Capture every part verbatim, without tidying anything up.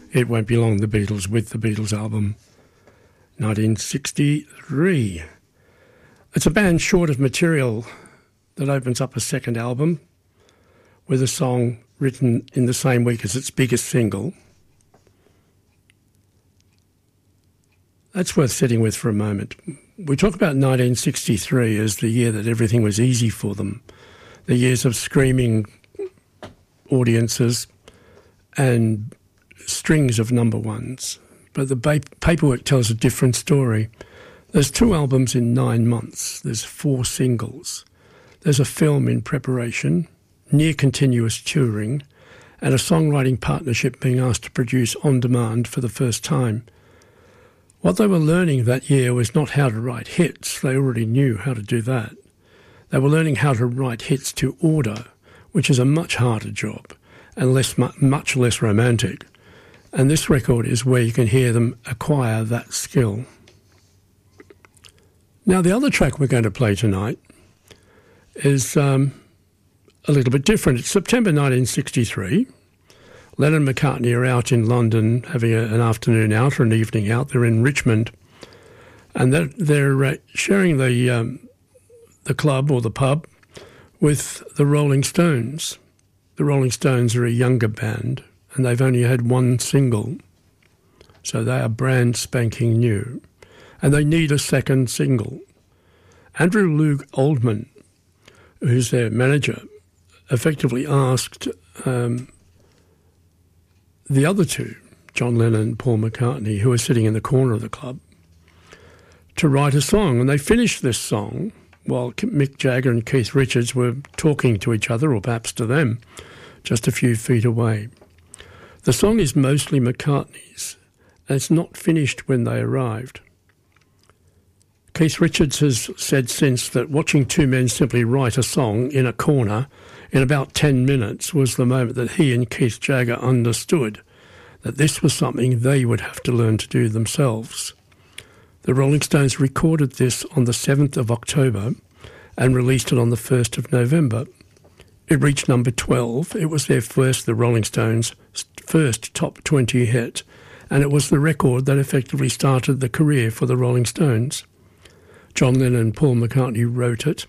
It Won't Be Long, the Beatles with the Beatles album, nineteen sixty-three. It's a band short of material that opens up a second album with a song written in the same week as its biggest single. That's worth sitting with for a moment. We talk about nineteen sixty-three as the year that everything was easy for them, the years of screaming audiences and strings of number ones. But the ba- paperwork tells a different story. There's two albums in nine months. There's four singles. There's a film in preparation, near continuous touring, and a songwriting partnership being asked to produce on demand for the first time. What they were learning that year was not how to write hits. They already knew how to do that. They were learning how to write hits to order, which is a much harder job and less, much less romantic. And this record is where you can hear them acquire that skill. Now, the other track we're going to play tonight is um, a little bit different. It's September nineteen sixty-three. Lennon and McCartney are out in London having a, an afternoon out or an evening out. They're in Richmond. And they're, they're uh, sharing the, um, the club or the pub with the Rolling Stones. The Rolling Stones are a younger band, and they've only had one single. So they are brand spanking new. And they need a second single. Andrew Loog Oldham, who's their manager, effectively asked um, the other two, John Lennon and Paul McCartney, who were sitting in the corner of the club, to write a song. And they finished this song while Mick Jagger and Keith Richards were talking to each other, or perhaps to them, just a few feet away. The song is mostly McCartney's, and it's not finished when they arrived. Keith Richards has said since that watching two men simply write a song in a corner in about ten minutes was the moment that he and Keith Jagger understood that this was something they would have to learn to do themselves. The Rolling Stones recorded this on the seventh of October and released it on the first of November. It reached number twelve. It was their first, the Rolling Stones' first top twenty hit, and it was the record that effectively started the career for the Rolling Stones. John Lennon and Paul McCartney wrote it.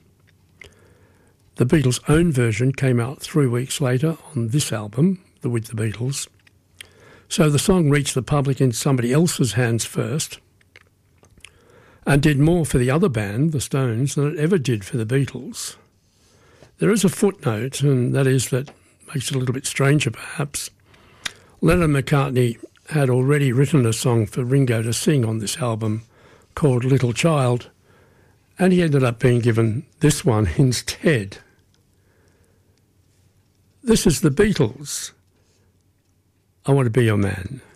The Beatles' own version came out three weeks later on this album, The With the Beatles. So the song reached the public in somebody else's hands first and did more for the other band, the Stones, than it ever did for the Beatles. There is a footnote, and that is that makes it a little bit stranger perhaps. Lennon and McCartney had already written a song for Ringo to sing on this album called Little Child, and he ended up being given this one instead. This is the Beatles. I Want to Be Your Man.